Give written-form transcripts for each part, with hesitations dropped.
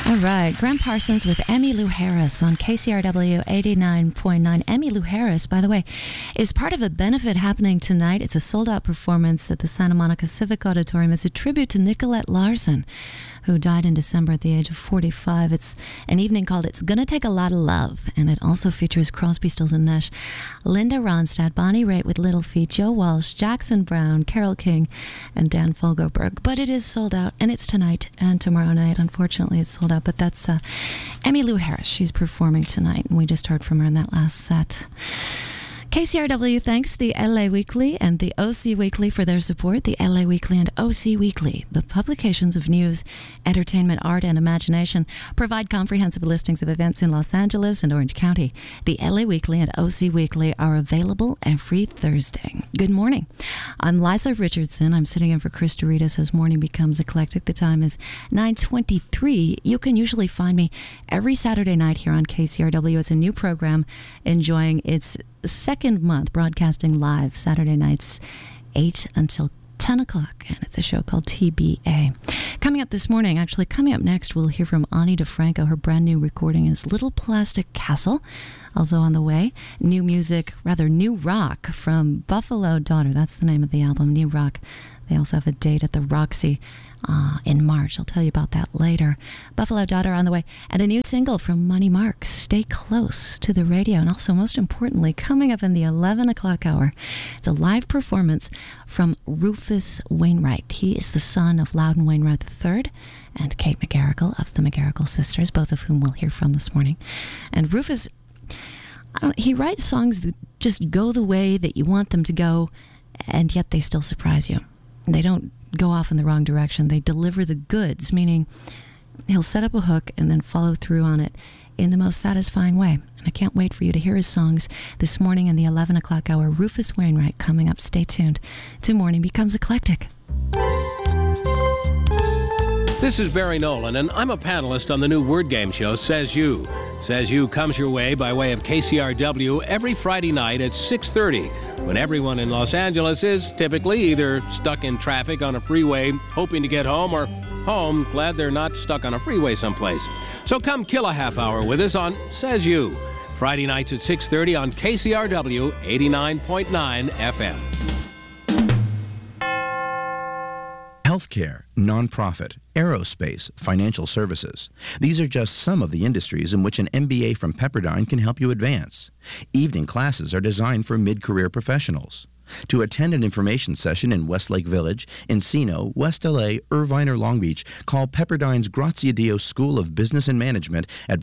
All right, Graham Parsons with Emmylou Harris on KCRW 89.9. Emmylou Harris, by the way, is part of a benefit happening tonight. It's a sold-out performance at the Santa Monica Civic Auditorium. It's a tribute to Nicolette Larson, who died in December at the age of 45. It's an evening called It's Gonna Take a Lot of Love, and it also features Crosby, Stills and Nash, Linda Ronstadt, Bonnie Raitt with Little Feat, Joe Walsh, Jackson Browne, Carole King, and Dan Fogelberg. But it is sold out, and it's tonight and tomorrow night. Unfortunately, it's sold out, but that's Emmylou Harris. She's performing tonight, and we just heard from her in that last set. KCRW thanks the LA Weekly and the OC Weekly for their support. The LA Weekly and OC Weekly, the publications of news, entertainment, art, and imagination, provide comprehensive listings of events in Los Angeles and Orange County. The LA Weekly and OC Weekly are available every Thursday. Good morning. I'm Liza Richardson. I'm sitting in for Chris Doritas as morning becomes eclectic. The time is 9:23. You can usually find me every Saturday night here on KCRW. It's a new program enjoying its second month, broadcasting live Saturday nights 8 until 10 o'clock, and it's a show called TBA. Coming up this morning, actually coming up next, we'll hear from Ani DeFranco. Her brand new recording is Little Plastic Castle. Also on the way, new music, rather new rock from Buffalo Daughter. That's the name of the album, New Rock. They also have a date at the Roxy in March. I'll tell you about that later. Buffalo Daughter on the way. And a new single from Money Marks, Stay Close to the Radio. And also, most importantly, coming up in the 11 o'clock hour, it's a live performance from Rufus Wainwright. He is the son of Loudon Wainwright III and Kate McGarrigle of the McGarrigle Sisters, both of whom we'll hear from this morning. And Rufus, he writes songs that just go the way that you want them to go, and yet they still surprise you. They don't go off in the wrong direction. They deliver the goods, meaning he'll set up a hook and then follow through on it in the most satisfying way. And I can't wait for you to hear his songs this morning in the 11 o'clock hour. Rufus Wainwright coming up. Stay tuned to Morning Becomes Eclectic. This is Barry Nolan, and I'm a panelist on the new word game show, Says You. Says You comes your way by way of KCRW every Friday night at 6:30, when everyone in Los Angeles is typically either stuck in traffic on a freeway hoping to get home, or home glad they're not stuck on a freeway someplace. So come kill a half hour with us on Says You, Friday nights at 6:30 on KCRW 89.9 FM. Healthcare, nonprofit, aerospace, financial services. These are just some of the industries in which an MBA from Pepperdine can help you advance. Evening classes are designed for mid-career professionals. To attend an information session in Westlake Village, Encino, West LA, Irvine, or Long Beach, call Pepperdine's Grazia Dio School of Business and Management at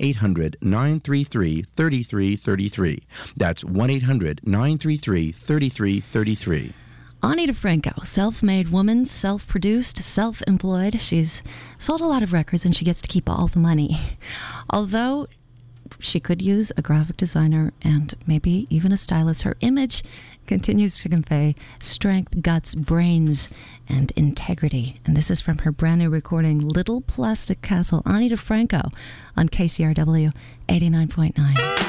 1-800-933-3333. That's 1-800-933-3333. Ani DeFranco, self-made woman, self-produced, self-employed. She's sold a lot of records and she gets to keep all the money. Although she could use a graphic designer and maybe even a stylist, her image continues to convey strength, guts, brains, and integrity. And this is from her brand new recording, Little Plastic Castle. Ani DeFranco on KCRW 89.9.